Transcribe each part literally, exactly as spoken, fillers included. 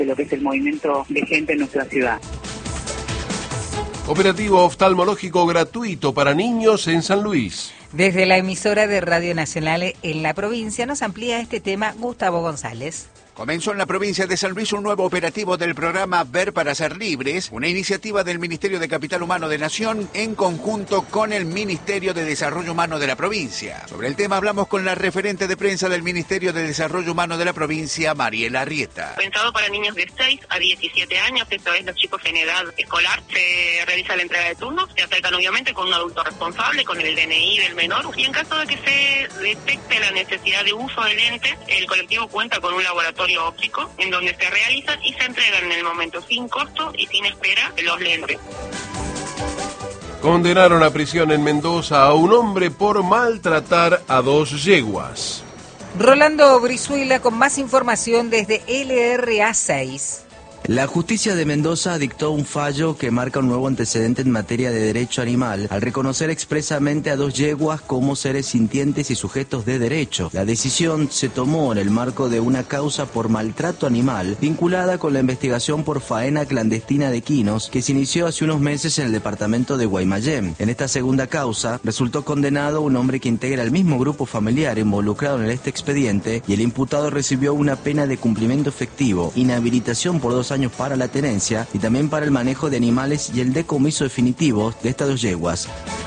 de lo que es el movimiento de gente en nuestra ciudad. Operativo oftalmológico gratuito para niños en San Luis. Desde la emisora de Radio Nacional en la provincia nos amplía este tema Gustavo González. Comenzó en la provincia de San Luis un nuevo operativo del programa Ver para Ser Libres, una iniciativa del Ministerio de Capital Humano de Nación en conjunto con el Ministerio de Desarrollo Humano de la provincia. Sobre el tema hablamos con la referente de prensa del Ministerio de Desarrollo Humano de la provincia, Mariela Arrieta. Pensado para niños de seis a diecisiete años, esto es los chicos en edad escolar, se realiza la entrega de turnos, se acercan obviamente con un adulto responsable, con el D N I del menor, y en caso de que se detecte la necesidad de uso de lentes, el colectivo cuenta con un laboratorio óptico en donde se realizan y se entregan en el momento sin costo y sin espera de los lentes. Condenaron a prisión en Mendoza a un hombre por maltratar a dos yeguas. Rolando Brizuela con más información desde L R A seis. La justicia de Mendoza dictó un fallo que marca un nuevo antecedente en materia de derecho animal, al reconocer expresamente a dos yeguas como seres sintientes y sujetos de derecho. La decisión se tomó en el marco de una causa por maltrato animal vinculada con la investigación por faena clandestina de quinos que se inició hace unos meses en el departamento de Guaymallén. En esta segunda causa resultó condenado un hombre que integra el mismo grupo familiar involucrado en este expediente y el imputado recibió una pena de cumplimiento efectivo, inhabilitación por dos años para la tenencia y también para el manejo de animales y el decomiso definitivo de estas dos yeguas.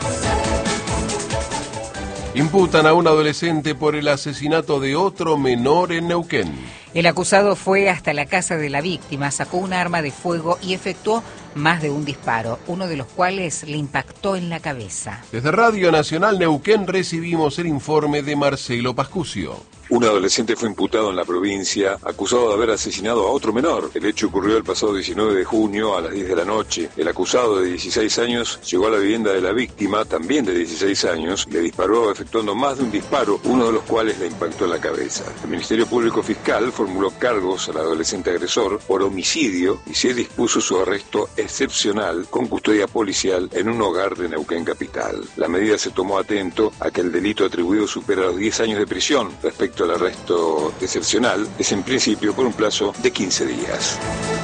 Imputan a un adolescente por el asesinato de otro menor en Neuquén. El acusado fue hasta la casa de la víctima, sacó un arma de fuego y efectuó más de un disparo, uno de los cuales le impactó en la cabeza. Desde Radio Nacional Neuquén recibimos el informe de Marcelo Pascucio. Un adolescente fue imputado en la provincia, acusado de haber asesinado a otro menor. El hecho ocurrió el pasado diecinueve de junio a las diez de la noche. El acusado de dieciséis años llegó a la vivienda de la víctima, también de dieciséis años, le disparó efectuando más de un disparo, uno de los cuales le impactó en la cabeza. El Ministerio Público Fiscal formuló cargos al adolescente agresor por homicidio y se dispuso su arresto excepcional con custodia policial en un hogar de Neuquén Capital. La medida se tomó atento a que el delito atribuido supera los diez años de prisión. Respecto al arresto excepcional, es en principio por un plazo de quince días.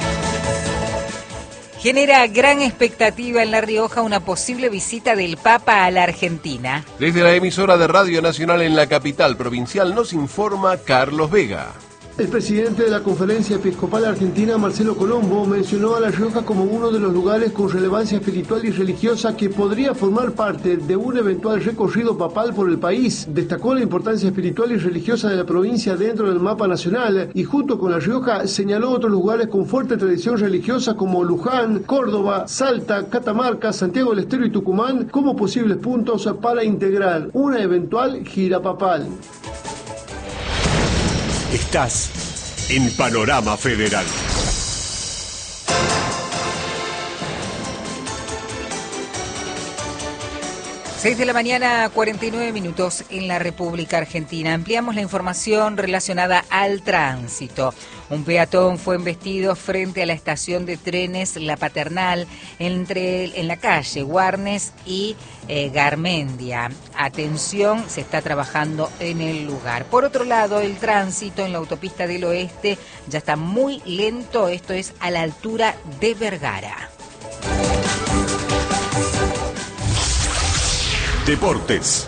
Genera gran expectativa en La Rioja una posible visita del Papa a la Argentina. Desde la emisora de Radio Nacional en la capital provincial nos informa Carlos Vega. El presidente de la Conferencia Episcopal Argentina, Marcelo Colombo, mencionó a La Rioja como uno de los lugares con relevancia espiritual y religiosa que podría formar parte de un eventual recorrido papal por el país. Destacó la importancia espiritual y religiosa de la provincia dentro del mapa nacional y junto con La Rioja señaló otros lugares con fuerte tradición religiosa como Luján, Córdoba, Salta, Catamarca, Santiago del Estero y Tucumán como posibles puntos para integrar una eventual gira papal. Estás en Panorama Federal. seis de la mañana, cuarenta y nueve minutos en la República Argentina. Ampliamos la información relacionada al tránsito. Un peatón fue embestido frente a la estación de trenes La Paternal entre, en la calle Warnes y eh, Garmendia. Atención, se está trabajando en el lugar. Por otro lado, el tránsito en la autopista del Oeste ya está muy lento. Esto es a la altura de Vergara. Deportes.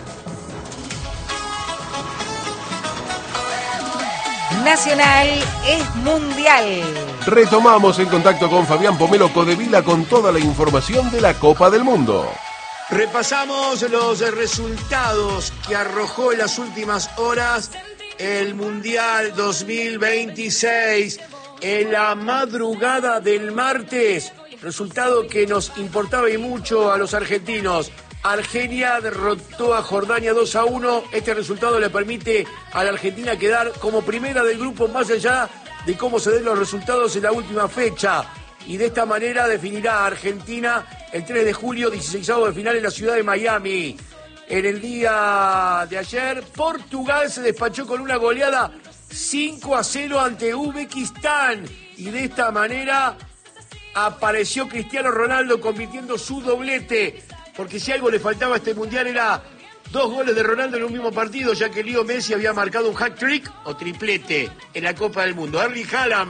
Nacional es mundial. Retomamos en contacto con Fabián Pomelo Codevila con toda la información de la Copa del Mundo. Repasamos los resultados que arrojó en las últimas horas el Mundial dos mil veintiséis. En la madrugada del martes, resultado que nos importaba y mucho a los argentinos. Argelia derrotó a Jordania dos a uno. Este resultado le permite a la Argentina quedar como primera del grupo más allá de cómo se den los resultados en la última fecha. Y de esta manera definirá a Argentina el tres de julio, dieciseisavo de final en la ciudad de Miami. En el día de ayer, Portugal se despachó con una goleada cinco a cero ante Uzbekistán. Y de esta manera apareció Cristiano Ronaldo convirtiendo su doblete. Porque si algo le faltaba a este mundial era dos goles de Ronaldo en un mismo partido, ya que Leo Messi había marcado un hat-trick o triplete en la Copa del Mundo. Erling Haaland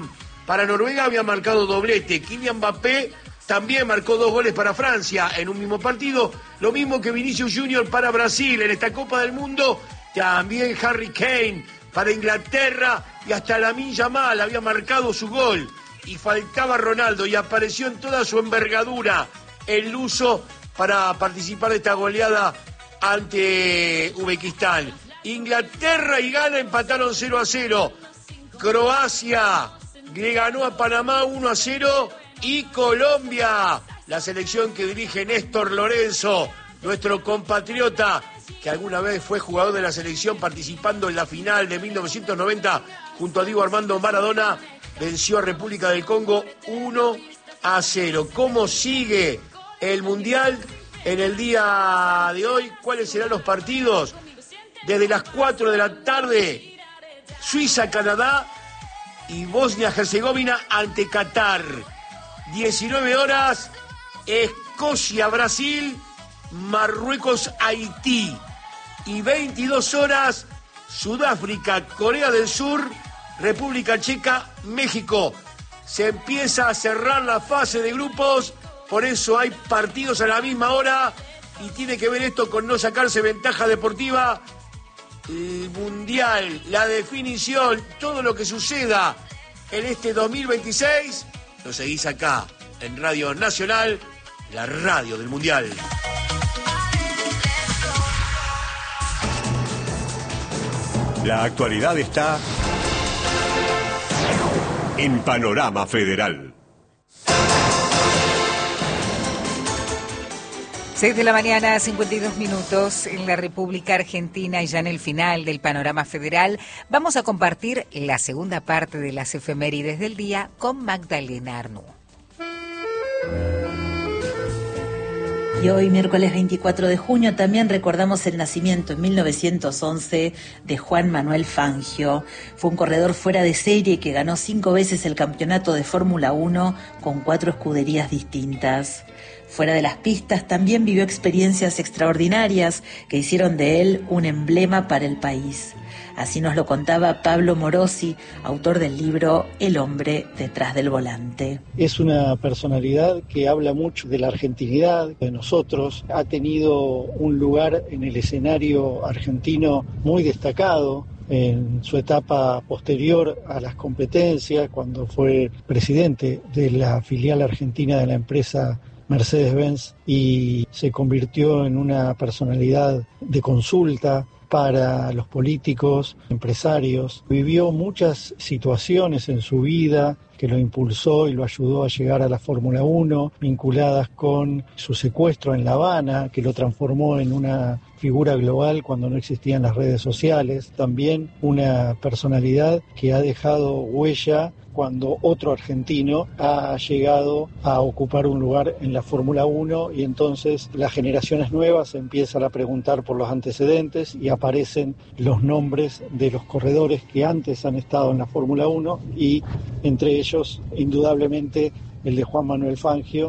para Noruega había marcado doblete. Kylian Mbappé también marcó dos goles para Francia en un mismo partido. Lo mismo que Vinicius Junior para Brasil en esta Copa del Mundo. También Harry Kane para Inglaterra. Y hasta Lamine Yamal había marcado su gol. Y faltaba Ronaldo y apareció en toda su envergadura el luso para participar de esta goleada ante Uzbekistán. Inglaterra y Ghana empataron cero a cero. Croacia le ganó a Panamá uno a cero. Y Colombia, la selección que dirige Néstor Lorenzo, nuestro compatriota, que alguna vez fue jugador de la selección participando en la final de mil novecientos noventa junto a Diego Armando Maradona, venció a República del Congo uno a cero. ¿Cómo sigue el Mundial en el día de hoy? ¿Cuáles serán los partidos? Desde las cuatro de la tarde, Suiza, Canadá y Bosnia-Herzegovina ante Qatar. diecinueve horas, Escocia, Brasil, Marruecos, Haití. Y veintidós horas, Sudáfrica, Corea del Sur, República Checa, México. Se empieza a cerrar la fase de grupos, por eso hay partidos a la misma hora y tiene que ver esto con no sacarse ventaja deportiva. El Mundial, la definición, todo lo que suceda en este dos mil veintiséis, lo seguís acá, en Radio Nacional, la radio del Mundial. La actualidad está en Panorama Federal. seis de la mañana, cincuenta y dos minutos en la República Argentina, y ya en el final del Panorama Federal vamos a compartir la segunda parte de las efemérides del día con Magdalena Arnú. Y hoy, miércoles veinticuatro de junio, también recordamos el nacimiento en mil novecientos once de Juan Manuel Fangio. Fue un corredor fuera de serie que ganó cinco veces el campeonato de Fórmula uno con cuatro escuderías distintas. Fuera de las pistas, también vivió experiencias extraordinarias que hicieron de él un emblema para el país. Así nos lo contaba Pablo Morosi, autor del libro El hombre detrás del volante. Es una personalidad que habla mucho de la argentinidad, de nosotros. Ha tenido un lugar en el escenario argentino muy destacado en su etapa posterior a las competencias, cuando fue presidente de la filial argentina de la empresa Mercedes-Benz, y se convirtió en una personalidad de consulta para los políticos, empresarios. Vivió muchas situaciones en su vida que lo impulsó y lo ayudó a llegar a la Fórmula uno, vinculadas con su secuestro en La Habana, que lo transformó en una figura global cuando no existían las redes sociales. También una personalidad que ha dejado huella cuando otro argentino ha llegado a ocupar un lugar en la Fórmula uno, y entonces las generaciones nuevas empiezan a preguntar por los antecedentes y aparecen los nombres de los corredores que antes han estado en la Fórmula uno, y entre ellos, indudablemente, el de Juan Manuel Fangio.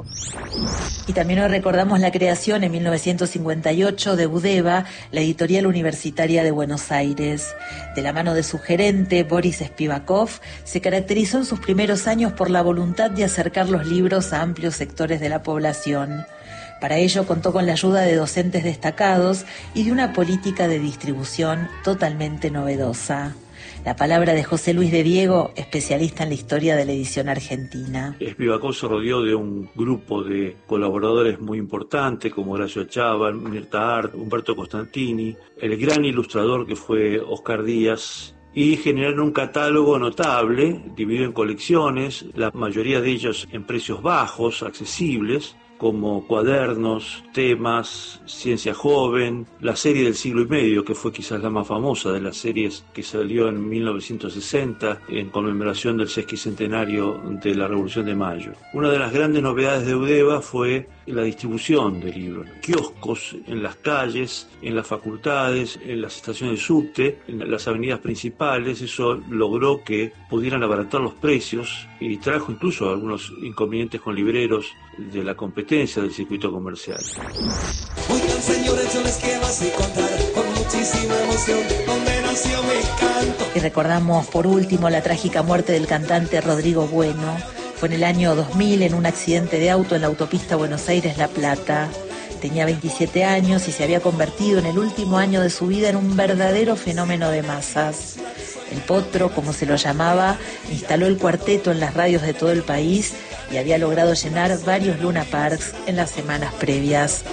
Y también hoy recordamos la creación en mil novecientos cincuenta y ocho de Budeva, la editorial universitaria de Buenos Aires. De la mano de su gerente, Boris Spivakov, se caracterizó en sus primeros años por la voluntad de acercar los libros a amplios sectores de la población. Para ello contó con la ayuda de docentes destacados y de una política de distribución totalmente novedosa. La palabra de José Luis de Diego, especialista en la historia de la edición argentina. Spivakov se rodeó de un grupo de colaboradores muy importantes como Horacio Achával, Mirta Art, Humberto Costantini, el gran ilustrador que fue Oscar Díaz, y generaron un catálogo notable, dividido en colecciones, la mayoría de ellos en precios bajos, accesibles, como cuadernos, temas, ciencia joven, la serie del siglo y medio, que fue quizás la más famosa de las series que salió en mil novecientos sesenta en conmemoración del sesquicentenario de la Revolución de Mayo. Una de las grandes novedades de Budeva fue la distribución de libros, kioscos en las calles, en las facultades, en las estaciones de subte, en las avenidas principales. Eso logró que pudieran abaratar los precios y trajo incluso algunos inconvenientes con libreros de la competencia del circuito comercial. Oigan, señores, yo les quiero así contar con muchísima emoción, donde nació mi canto. Y recordamos por último la trágica muerte del cantante Rodrigo Bueno. Fue en el año dos mil en un accidente de auto en la autopista Buenos Aires-La Plata. Tenía veintisiete años y se había convertido en el último año de su vida en un verdadero fenómeno de masas. El Potro, como se lo llamaba, instaló el cuarteto en las radios de todo el país y había logrado llenar varios Luna Parks en las semanas previas.